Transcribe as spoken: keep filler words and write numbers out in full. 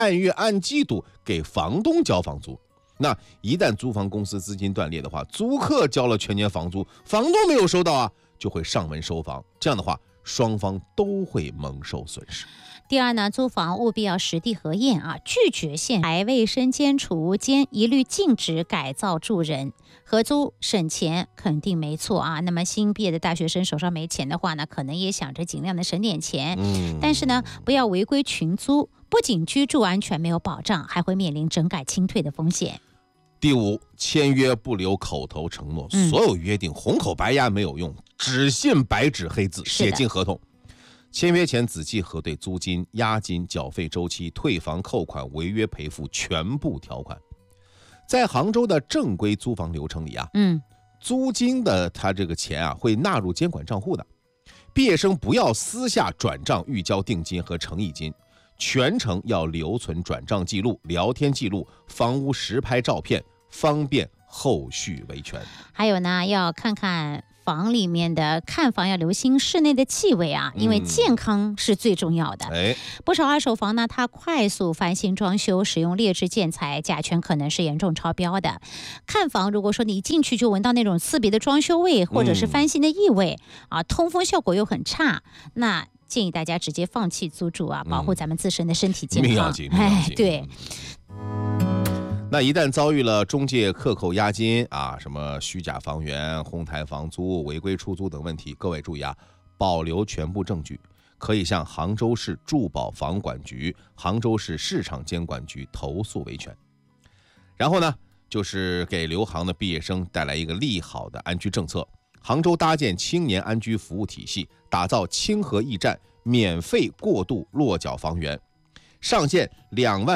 按月按季度给房东交房租。那一旦租房公司资金断裂的话，租客交了全年房租，房东没有收到啊，就会上门收房。这样的话，双方都会蒙受损失。 第二呢，租房务必要实地核验啊，拒绝限排卫生间、储物间，一律禁止改造住人。合租省钱肯定没错啊。那么新毕业的大学生手上没钱的话呢，可能也想着尽量的省点钱。 嗯， 但是呢，不要违规群租，不仅居住安全没有保障，还会面临整改清退的风险。 第五，签约不留口头承诺， 嗯、 所有约定红口白牙没有用，只信白纸黑字，写进合同。签约前仔细核对租金、押金、缴费周期、退房扣款、违约赔付全部条款。在杭州的正规租房流程里啊， 嗯， 租金的他这个钱啊会纳入监管账户的。毕业生不要私下转账预交定金和诚意金，全程要留存转账记录、聊天记录、房屋实拍照片，方便后续维权。 还有呢，要看看房里面的看房要留心室内的气味啊，因为健康是最重要的。 嗯、 不少二手房呢，它快速翻新装修，使用劣质建材，甲醛可能是严重超标的。看房如果说你一进去就闻到那种刺鼻的装修味，或者是翻新的异味、嗯、啊，通风效果又很差，那建议大家直接放弃租住啊，保护咱们自身的身体健康。 命要紧，命要紧。 对。 那一旦遭遇了中介克扣押金啊，什么虚假房源、哄抬房租、违规出租等问题，各位注意啊，保留全部证据，可以向杭州市住保房管局、杭州市市场监管局投诉维权。然后呢，就是给留杭的毕业生带来一个利好的安居政策。杭州搭建青年安居服务体系，打造清河驿站免费过渡落脚房源，上线两万